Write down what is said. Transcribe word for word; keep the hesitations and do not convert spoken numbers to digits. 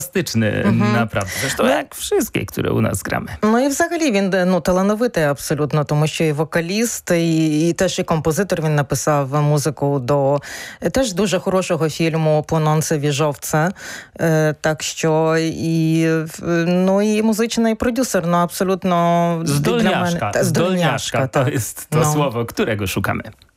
Fantastyczny, Mhm. naprawdę. Zresztą jak wszystkie, które u nas gramy. Ну і взагалі він ну, талановитий абсолютно, тому що і вокаліст, і, і теж і композитор. Він написав музику до теж дуже хорошого фільму «Пłonące wieżowce». Е, так що і, ну, і музичний продюсер, ну абсолютно Zdolniaszka. для мене. Та, Zdolniaszka to так. jest to No. słowo, którego szukamy.